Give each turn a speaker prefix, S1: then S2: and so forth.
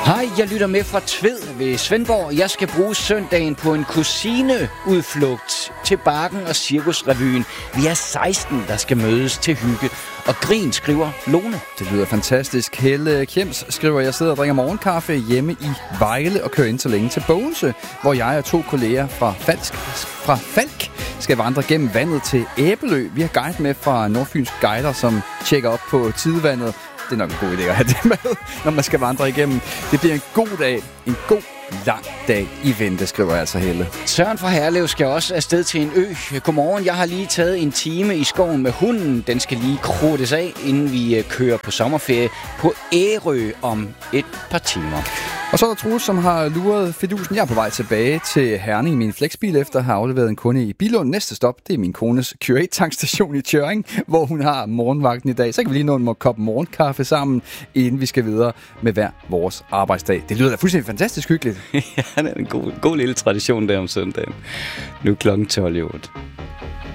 S1: Hej, jeg lytter med fra Tved ved Svendborg. Jeg skal bruge søndagen på en kusineudflugt til Bakken og Cirkusrevyen. Vi er 16, der skal mødes til hygge. Og grin, skriver Lone.
S2: Det lyder fantastisk. Helle Kjems skriver, jeg sidder og drikker morgenkaffe hjemme i Vejle og kører ind så længe til Bogense, hvor jeg og 2 kolleger fra Falk skal vandre gennem vandet til Æbelø. Vi har guide med fra Nordfyns Guider, som tjekker op på tidevandet. Det er nok en god idé at have det med, når man skal vandre igennem. Det bliver en god dag, en god lang dag i vente, skriver altså Helle.
S1: Søren fra Herlev skal også afsted til en ø. Godmorgen, jeg har lige taget en time i skoven med hunden. Den skal lige krudtes af, inden vi kører på sommerferie på Ærø om et par timer.
S2: Og så er der Troels, som har luret fidusen. Jeg er på vej tilbage til Herning i min flexbil, efter at have afleveret en kunde i Billund. Næste stop, det er min kones Curate-tankstation i Tjøring, hvor hun har morgenvagten i dag. Så kan vi lige nå en kop morgenkaffe sammen, inden vi skal videre med hver vores arbejdsdag. Det lyder da fuldstændig fantastisk hyggeligt.
S1: Ja, det er en god lille tradition der om søndagen. Nu er klokken 12:08.